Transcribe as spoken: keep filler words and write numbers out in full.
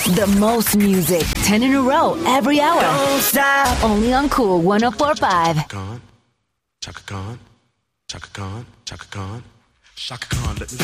The most music. ten in a row every hour. Don't stop. Only on Cool one oh four point five. Khan, Chaka Khan, Chaka Khan, Chaka Khan, Chaka Khan, let me